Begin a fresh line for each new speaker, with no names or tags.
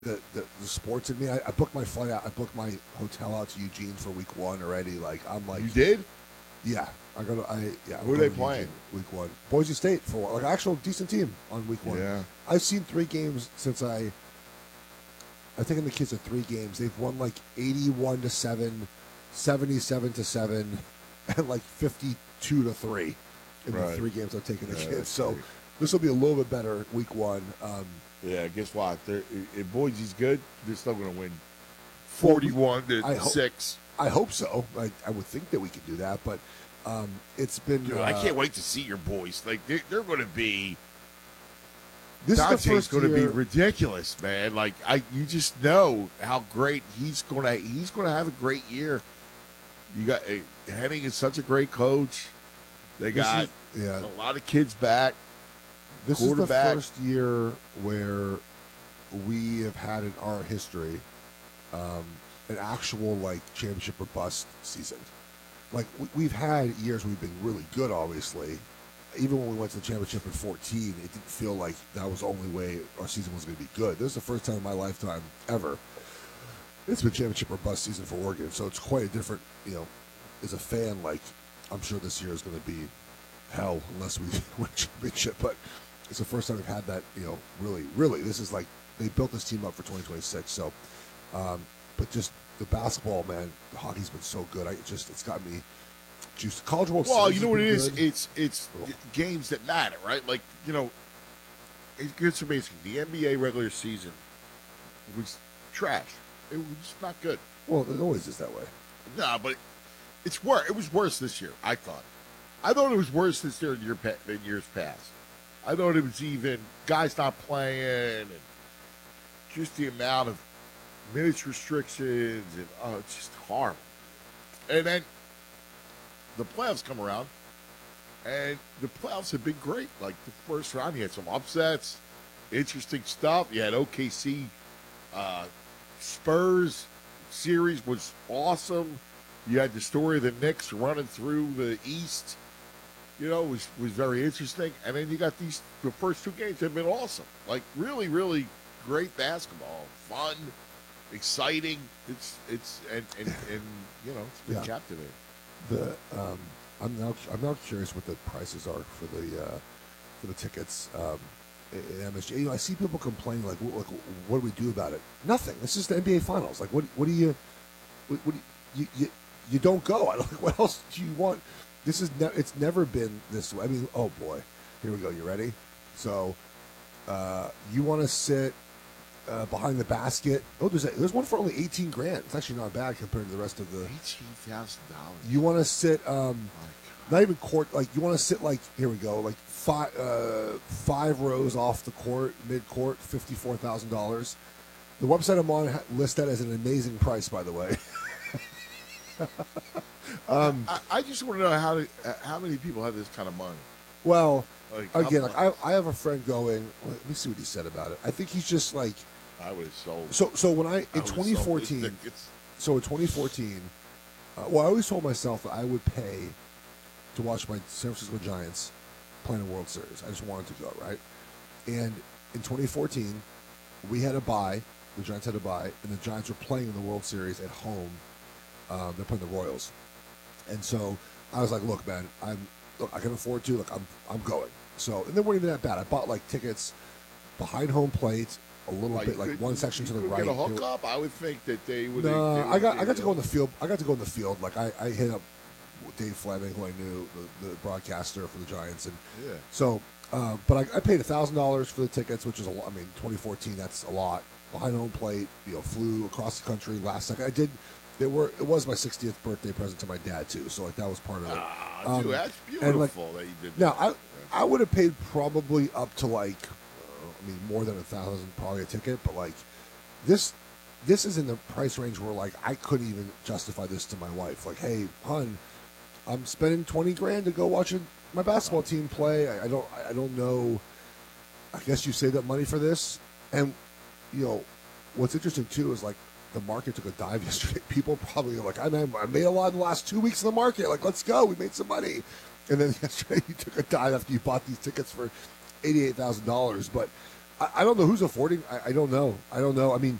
the sports in me. I booked my flight out. I booked my hotel out to Eugene for week 1 already. Like I'm like,
You did?
yeah, I go to I yeah. I'm
Who are
going
they
to
playing?
Eugene week 1, Boise State for like actual decent team on week 1.
Yeah.
I've seen 3 games since I've taken the kids to 3 games. They've won like 81-7, 77-7, and like 52-3 in the
Right.
3 games I've taken the
Yeah,
kids.
that's
So
great.
this will be a little bit better week 1.
Yeah, guess what? If Boise's good, they're still going to win
Well,
41 to
I hope-
6.
I hope so. I would think that we could do that, but it's been.
Dude, I can't wait to see your boys. Like they're going to be.
This is the
Dante's
first
going to be
year-
ridiculous, man. Like you just know how great he's going to. He's going to have a great year. You got Henning is such a great coach. They
This
got
is- yeah.
a lot of kids back.
This is the
quarterback.
first year where we have had in our history an actual like championship or bust season. Like we've had years we've been really good, obviously. Even when we went to the championship in 14, it didn't feel like that was the only way our season was going to be good. This is the first time in my lifetime ever it's been championship or bust season for Oregon. So it's quite a different, as a fan, like I'm sure this year is going to be hell unless we win a championship. But it's the first time we've had that, really. This is like they built this team up for 2026. So, but just the basketball, man, the hockey's been so good. It's got me juiced. College World
Well,
Series
you know what it
has
is?
been good.
It's games that matter, right? Like it's good for basically the NBA regular season was trash. It was just not good.
Well, it always is that way.
Nah, but it's worse. It was worse this year. I thought it was worse this year than years past. I thought it was even guys not playing and just the amount of minutes restrictions and it's just horrible. And then the playoffs come around, and the playoffs have been great. Like the first round, you had some upsets, interesting stuff. You had OKC, Spurs series was awesome. You had the story of the Knicks running through the East. Was very interesting. And then you got the first 2 games have been awesome. Like really, really great basketball, fun, exciting. It's been
Yeah.
captivating.
I'm now curious what the prices are for the tickets in MSG. I see people complaining like, what do we do about it? Nothing. It's just the NBA Finals. Like, what do you you don't go? I don't, what else do you want? It's never been this way. I mean, oh boy, here we go. You ready? So, you want to sit behind the basket? Oh, there's one for only $18,000. It's actually not bad compared to the rest of the.
$18,000.
You want to sit, not even court. Like you want to sit like here we go, like 5 rows off the court, mid court, $54,000. The website I'm on lists that as an amazing price, by the way.
I just want to know how many people have this kind of money.
Well,
Like,
again,
up
like I have a friend going. Let me see what he said about it. I think he's just like.
I would have sold.
So when in
I would've sold
2014,
these tickets.
so in 2014, well, I always told myself that I would pay to watch my San Francisco Giants play in a World Series. I just wanted to go, right? And in 2014, we had a bye. The Giants had a bye, and the Giants were playing in the World Series at home. They're playing the Royals, and so I was like, "Look, man, I can afford to. Like, I'm going." So, and they weren't even that bad. I bought like tickets behind home plate, a little bit, like one section to the right.
Get a hookup? I would think that they would.
No, I got to go in the field. I got to go in the field. Like I hit up Dave Fleming, who I knew, the broadcaster for the Giants, and
Yeah.
so. But I paid $1,000 for the tickets, which is a lot. I mean, 2014, that's a lot. Behind home plate, flew across the country last second. I did. It was my 60th birthday present to my dad too, so like that was part of it.
Dude, that's
and,
beautiful
like,
that you did.
Now
that.
I would have paid probably up to like, more than $1,000 probably a ticket, but like this is in the price range where like I couldn't even justify this to my wife. Like, hey, hon, I'm spending $20,000 to go watch my basketball team play. I don't know. I guess you saved up money for this, and what's interesting too is like the market took a dive yesterday. People probably are like, I made a lot in the last 2 weeks in the market. Like, let's go. We made some money. And then yesterday you took a dive after you bought these tickets for $88,000. But I don't know who's affording. I don't know. I don't know. I mean,